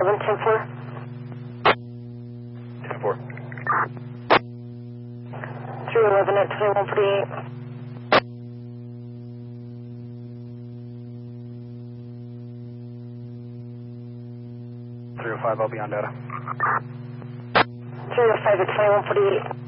311, 10-4. 10-4. 311 at 2148. 305, I'll be on data. 305 at 2148.